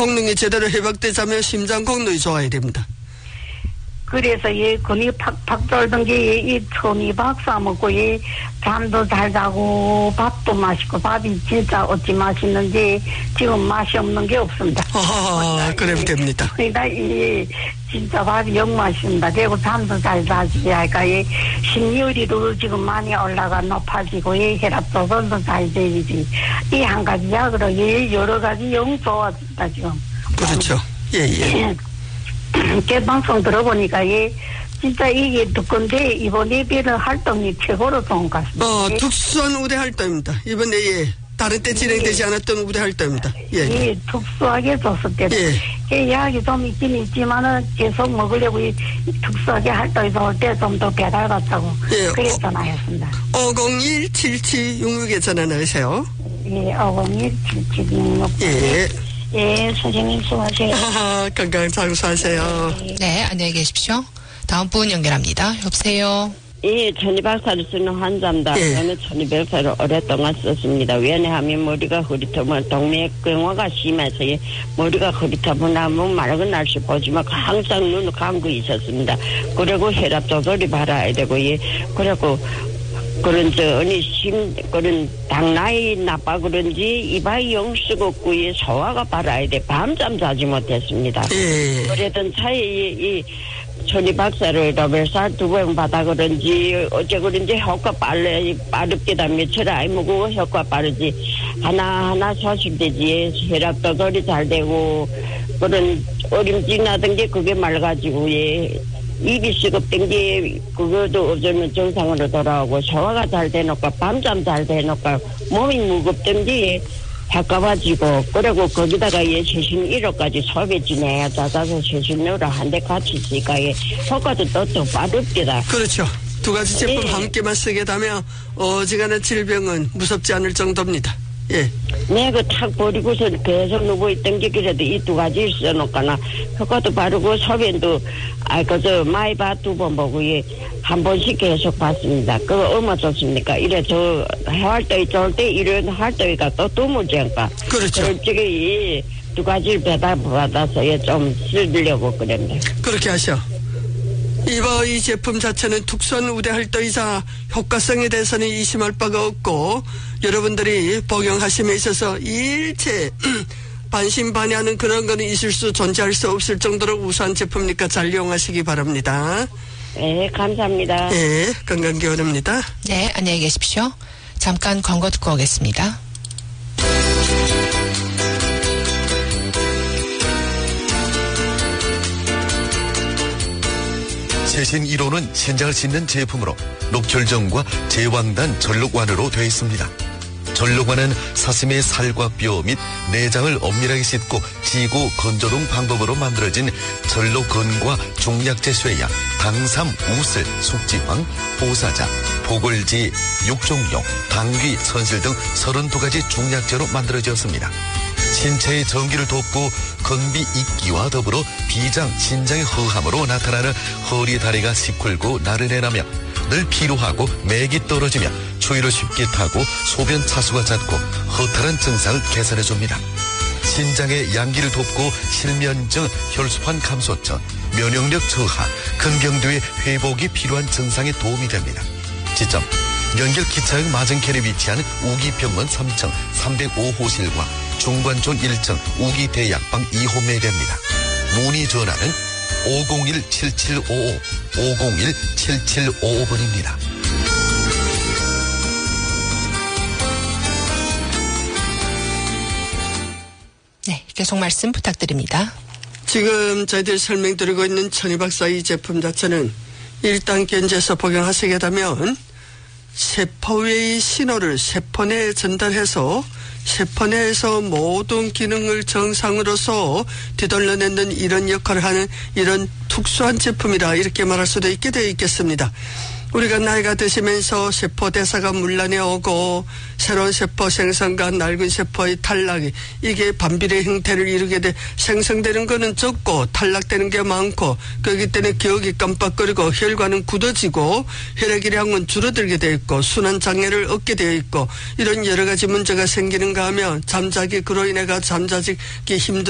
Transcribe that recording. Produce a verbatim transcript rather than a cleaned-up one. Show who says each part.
Speaker 1: 功能이 제대로 회복되자면 심장功能이 좋아야 됩니다.
Speaker 2: 그래서 이 근이 팍팍 떨던 게 이 천이박 싸먹고 이 잠도 잘 자고 밥도 맛있고 밥이 진짜 어찌 맛있는지 지금 맛이 없는 게 없습니다.
Speaker 1: 아, 그러면 됩니다.
Speaker 2: 그러니까 이 진짜 밥이 영 맛있습니다. 그리고 잠도 잘 자지 할까 이 심리율이도 지금 많이 올라가 높아지고 이 혈압 조절도 잘 되지. 이 한 가지 약으로 이 여러 가지 영 좋아진다 지금.
Speaker 1: 그렇죠. 예, 예.
Speaker 2: 개방송 들어보니까 예, 진짜 이게 두건데 이번 예비는 활동이 최고로 좋은 것 같습니다.
Speaker 1: 어, 특수한 우대 활동입니다. 이번에 예, 다른 때 진행되지 예. 않았던 우대 활동입니다. 예,
Speaker 2: 예, 특수하게 줬을 때.
Speaker 1: 예.
Speaker 2: 예, 약이 좀 있긴 있지만은 계속 먹으려고 이 특수하게 활동이 좋을 때 좀 더 배달받자고.
Speaker 1: 예,
Speaker 2: 그래서 전화했습니다.
Speaker 1: 오공일 칠칠육육에 전화 넣으세요.
Speaker 2: 예, 오공일 칠칠육육.
Speaker 1: 예.
Speaker 2: 예, 선생님 수고하세요.
Speaker 1: 아, 건강 장수하세요.
Speaker 3: 네, 안녕히 계십시오. 다음 분 연결합니다. 여보세요.
Speaker 4: 예, 천이박사를 쓰는 환자입니다.
Speaker 1: 예.
Speaker 4: 저는 천이백사를 오랫동안 썼습니다. 왜냐하면 머리가 흐릿하면 동맥경화가 심해서 예, 머리가 흐릿하면 맑은 날씨 보지만 항상 눈을 감고 있었습니다. 그리고 혈압 조절이 바라야 되고 예, 그리고 그런 저 언니 심 그런 당나이 나빠 그런지 이바이 영수가 없고 이 소화가 바라야 돼. 밤잠 자지 못했습니다.
Speaker 1: 예.
Speaker 4: 그러던 차에 이, 이 천이 박사를 로벨살 두 번 받아 그런지 어째 그런지 효과 빨래 빠르게다 며칠 아이 먹고 효과 빠르지 하나 하나 소식되지. 혈압 조절이 잘 되고 그런 어림짐 나던 게 그게 맑아지고 예. 입이 시급된 게 그것도 없으면 정상으로 돌아오고 소화가 잘 되니까 밤잠 잘 되니까 몸이 무겁던 게 가까워지고 그리고 거기다가 예 최신 일 호까지 소비지내야 자자서 최신 일 호 한 대 같이 있으니까 예 효과도 또 더 빠릅니다.
Speaker 1: 그렇죠. 두 가지 제품
Speaker 4: 예.
Speaker 1: 함께만 쓰게 되면 어지간한 질병은 무섭지 않을 정도입니다. 예.
Speaker 4: 네, 그 탁 버리고서 계속 누워있던 게 그래도 이 두 가지 써놓거나 효과도 바르고 소변도 아 그저 마이바 두 번 보고 예 한 번씩 계속 봤습니다. 그거 얼마 좋습니까? 이래 저 활동이 좋을 때 이런 활동이가 또 드물지 않까?
Speaker 1: 그렇죠.
Speaker 4: 솔직히 이 두 가지를 배달 받아서 예 좀 쓰려고 그랬는데.
Speaker 1: 그렇게 하셔. 이번 이 제품 자체는 특수한 우대 활동이자 효과성에 대해서는 의심할 바가 없고 여러분들이 복용하심에 있어서 일체 반신반의하는 그런 거는 있을 수 존재할 수 없을 정도로 우수한 제품이니까 잘 이용하시기 바랍니다.
Speaker 4: 네, 감사합니다.
Speaker 1: 네, 건강기원입니다.
Speaker 3: 네, 안녕히 계십시오. 잠깐 광고 듣고 오겠습니다.
Speaker 5: 최신 일 호는 신장을 씻는 제품으로 녹혈정과 제왕단 전록완으로 되어 있습니다. 전록완은 사슴의 살과 뼈 및 내장을 엄밀하게 씻고 지고 건조동 방법으로 만들어진 전록건과 중약제 쇠약, 당삼, 우슬, 숙지황, 보사자, 보골지, 육종용, 당귀, 선실 등 서른두 가지 중약제로 만들어졌습니다. 신체의 정기를 돕고 건비 입기와 더불어 비장, 신장의 허함으로 나타나는 허리 다리가 시큰고 나른해나며 늘 피로하고 맥이 떨어지며 추위를 쉽게 타고 소변 차수가 잦고 허탈한 증상을 개선해줍니다. 신장의 양기를 돕고 실면증, 혈소판 감소증, 면역력 저하, 근경도의 회복이 필요한 증상에 도움이 됩니다. 지점 연결 기차역 맞은편에 위치한 우기병원 삼 층 삼백오 호실과 중관촌 일 층 우기대약방 이 호 매개입니다. 문의 전화는 오공일 칠칠오오 오공일 칠칠오오 번입니다.
Speaker 3: 네, 계속 말씀 부탁드립니다.
Speaker 1: 지금 저희들 설명드리고 있는 천이박사 이 제품 자체는 일단 견제해서 복용하시게 되면 세포의 신호를 세포 내에 전달해서 세포 내에서 모든 기능을 정상으로서 되돌려내는 이런 역할을 하는 이런 특수한 제품이라 이렇게 말할 수도 있게 되어 있겠습니다. 우리가 나이가 드시면서 세포 대사가 문란해 오고 새로운 세포 생성과 낡은 세포의 탈락이 이게 반비례 형태를 이루게 돼 생성되는 거는 적고 탈락되는 게 많고 그렇기 때문에 기억이 깜빡거리고 혈관은 굳어지고 혈액량은 줄어들게 되어 있고 순환 장애를 얻게 되어 있고 이런 여러 가지 문제가 생기는가 하면 잠자기 그로 인해가 잠자기 힘든